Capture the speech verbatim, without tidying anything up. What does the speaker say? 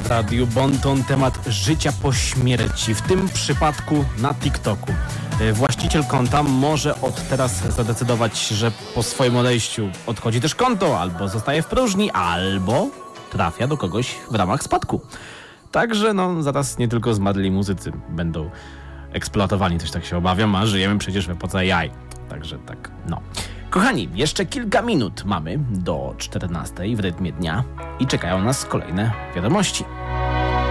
Radiu Bonton temat życia po śmierci, w tym przypadku na TikToku. Właściciel konta może od teraz zadecydować, że po swoim odejściu odchodzi też konto, albo zostaje w próżni, albo trafia do kogoś w ramach spadku. Także no zaraz nie tylko zmarli muzycy będą eksploatowani, coś tak się obawiam, a żyjemy przecież w epoce A I. Także tak, no. Kochani, jeszcze kilka minut mamy do czternastej w rytmie dnia i czekają nas kolejne wiadomości.